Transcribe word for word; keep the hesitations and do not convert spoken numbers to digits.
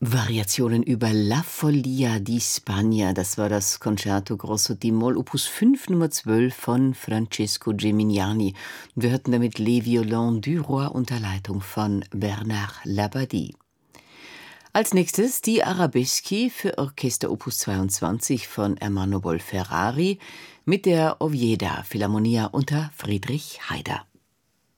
Variationen über La Follia di Spagna, das war das Concerto Grosso d-Moll Opus fünf Nummer zwölf von Francesco Gimignani. Wir hörten damit Les Violons du Roi unter Leitung von Bernard Labadie. Als nächstes die Arabeschi für Orchester Opus zweiundzwanzig von Ermanno Bolferrari mit der Oviedo Philharmonia unter Friedrich Haider.